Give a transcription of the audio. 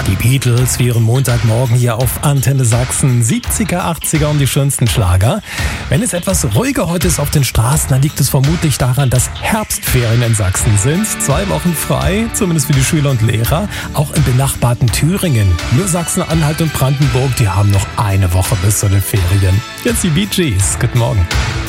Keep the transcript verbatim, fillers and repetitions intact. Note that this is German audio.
Die Beatles für ihren Montagmorgen hier auf Antenne Sachsen. siebziger, achtziger und die schönsten Schlager. Wenn es etwas ruhiger heute ist auf den Straßen, dann liegt es vermutlich daran, dass Herbstferien in Sachsen sind. Zwei Wochen frei, zumindest für die Schüler und Lehrer. Auch im benachbarten Thüringen. Nur Sachsen-Anhalt und Brandenburg, die haben noch eine Woche bis zu den Ferien. Jetzt die Bee Gees. Guten Morgen.